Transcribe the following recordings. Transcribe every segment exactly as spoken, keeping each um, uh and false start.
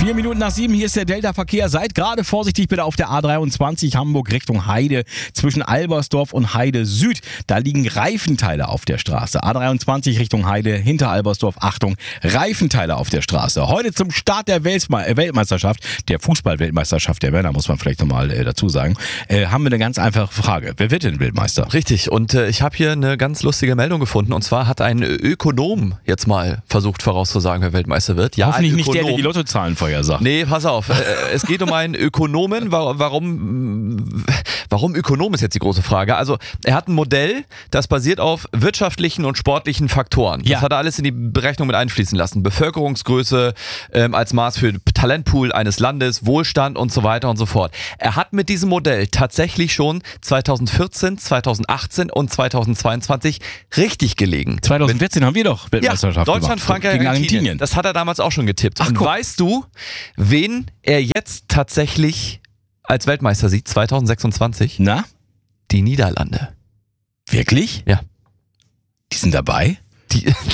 Vier Minuten nach sieben, hier ist der Delta-Verkehr. Seid gerade vorsichtig bitte auf der A dreiundzwanzig Hamburg Richtung Heide zwischen Albersdorf und Heide Süd. Da liegen Reifenteile auf der Straße. A dreiundzwanzig Richtung Heide, hinter Albersdorf. Achtung, Reifenteile auf der Straße. Heute zum Start der Weltme- Weltmeisterschaft, der Fußball-Weltmeisterschaft der Männer, muss man vielleicht nochmal äh, dazu sagen, äh, haben wir eine ganz einfache Frage. Wer wird denn Weltmeister? Richtig, und äh, ich habe hier eine ganz lustige Meldung gefunden. Und zwar hat ein Ökonom jetzt mal versucht vorauszusagen, wer Weltmeister wird. Ja, Hoffentlich ein nicht der, Ökonom. der die Lottozahlen vorher sagt. Nee, pass auf. Äh, es geht um einen Ökonomen. Warum, warum Ökonom ist jetzt die große Frage. Also er hat ein Modell, das basiert auf wirtschaftlichen und sportlichen Faktoren. Ja. Das hat er alles in die Berechnung mit einfließen lassen. Bevölkerungsgröße ähm, als Maß für Talentpool eines Landes, Wohlstand und so weiter und so fort. Er hat mit diesem Modell tatsächlich schon zweitausendvierzehn, zweitausendachtzehn und zweitausendzweiundzwanzig richtig gelegen. zweitausendvierzehn haben wir doch Weltmeisterschaft ja, Deutschland, gemacht. Frankreich, Gegen Argentinien. Argentinien. Das hat er damals auch schon getippt. Ach, und guck. weißt du, wen er jetzt tatsächlich als Weltmeister sieht, zweitausendsechsundzwanzig? Na? Die Niederlande. Wirklich? Ja. Die sind dabei? Die, die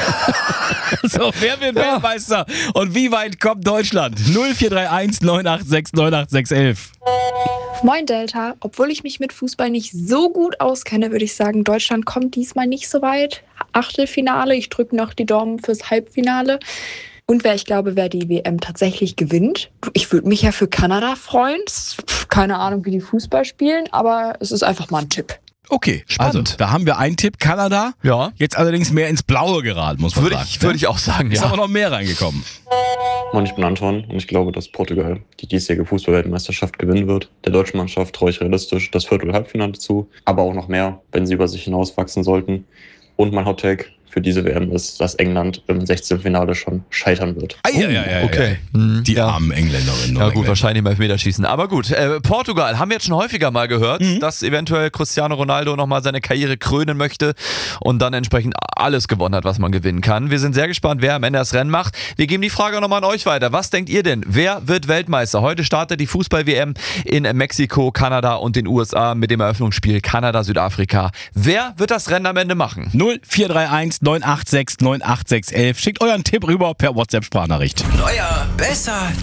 So, wer wird Ja. Weltmeister? Und wie weit kommt Deutschland? null vier drei eins neun acht sechs neun acht sechs eins eins. Moin Delta, obwohl ich mich mit Fußball nicht so gut auskenne, würde ich sagen, Deutschland kommt diesmal nicht so weit. Achtelfinale, ich drücke noch die Daumen fürs Halbfinale. Und wer ich glaube, wer die W M tatsächlich gewinnt, ich würde mich ja für Kanada freuen. Pff, keine Ahnung, wie die Fußball spielen, aber es ist einfach mal ein Tipp. Okay, Spannend. also da haben wir einen Tipp, Kanada. Ja. Jetzt allerdings mehr ins Blaue geraten, muss man würde sagen. ich, würde ich auch sagen, Ist ja. aber noch mehr reingekommen. Moin, ich bin Anton und ich glaube, dass Portugal die diesjährige Fußball-Weltmeisterschaft gewinnen wird. Der deutschen Mannschaft traue ich realistisch das Viertel-Halbfinale zu, aber auch noch mehr, wenn sie über sich hinauswachsen sollten. Und mein Hottake für diese W M ist, dass England im sechzehnten-Finale schon scheitern wird. Ah, ja, ja, ja, okay. Ja. Mhm. Die Ja. armen Engländerinnen. und Ja gut, Engländer. wahrscheinlich im Elfmeterschießen. Aber gut, äh, Portugal haben wir jetzt schon häufiger mal gehört, Mhm. dass eventuell Cristiano Ronaldo nochmal seine Karriere krönen möchte und dann entsprechend alles gewonnen hat, was man gewinnen kann. Wir sind sehr gespannt, wer am Ende das Rennen macht. Wir geben die Frage nochmal an euch weiter. Was denkt ihr denn? Wer wird Weltmeister? Heute startet die Fußball-W M in Mexiko, Kanada und den U S A mit dem Eröffnungsspiel Kanada-Südafrika. Wer wird das Rennen am Ende machen? null vier drei eins neun acht sechs neun acht sechs eins eins. Schickt euren Tipp rüber per WhatsApp-Sprachnachricht. Neuer, besser,